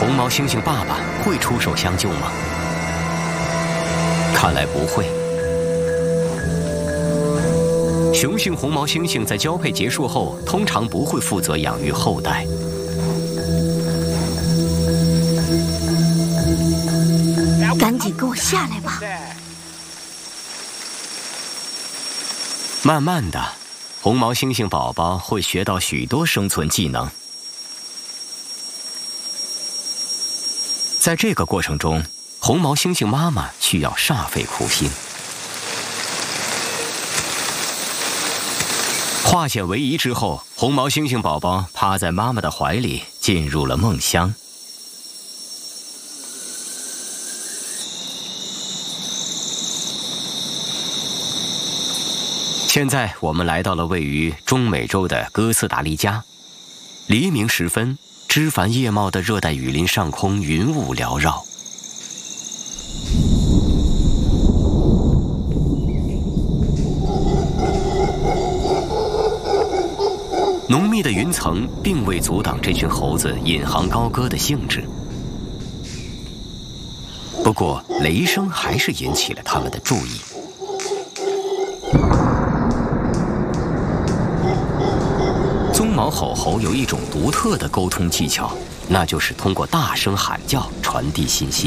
红毛猩猩爸爸会出手相救吗？看来不会。雄性红毛猩猩在交配结束后，通常不会负责养育后代。 赶紧给我下来吧！ 慢慢的，红毛猩猩宝宝会学到许多生存技能。在这个过程中，红毛猩猩妈妈需要煞费苦心。化险为夷之后，红毛猩猩宝宝趴在妈妈的怀里，进入了梦乡。现在我们来到了位于中美洲的哥斯达黎加。黎明时分，枝繁叶茂的热带雨林上空云雾缭绕。浓密的云层并未阻挡这群猴子引吭高歌的兴致，不过雷声还是引起了他们的注意。棕毛吼猴有一种独特的沟通技巧，那就是通过大声喊叫传递信息。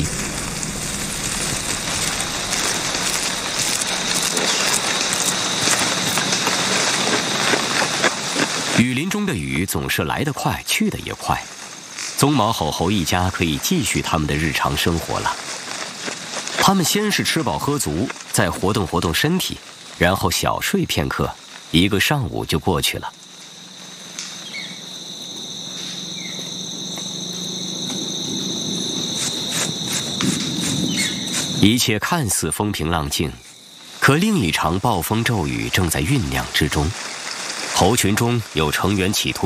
雨林中的雨总是来得快，去得也快。棕毛吼猴一家可以继续他们的日常生活了。他们先是吃饱喝足，再活动活动身体，然后小睡片刻，一个上午就过去了。一切看似风平浪静，可另一场暴风骤雨正在酝酿之中。猴群中有成员企图